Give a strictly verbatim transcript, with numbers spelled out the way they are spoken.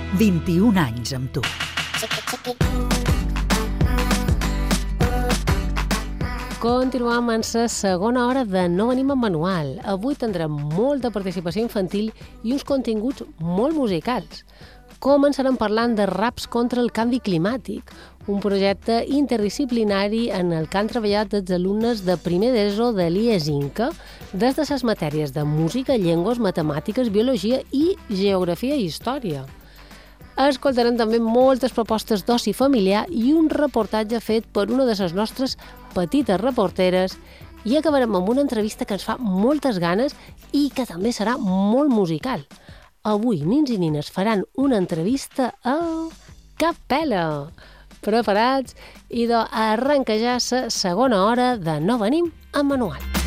vint-i-un anys amb tu. Continuem en la segona hora de No venim amb manual. Avui tindrem molta participació infantil i uns continguts molt musicals. Començarem parlant de raps contra el canvi climàtic, un projecte interdisciplinari en el que han treballat els alumnes de primer d'ESO de l'I E S Inca des de les matèries de música, llengües, matemàtiques, biologia i geografia i història. Escoltarem també moltes propostes d'oci familiar i un reportatge fet per una de les nostres petites reporteres i acabarem amb una entrevista que ens fa moltes ganes i que també serà molt musical. Avui nins i nines faran una entrevista a capella. Preparats? I doncs arrenca ja la segona hora de No venim amb manual.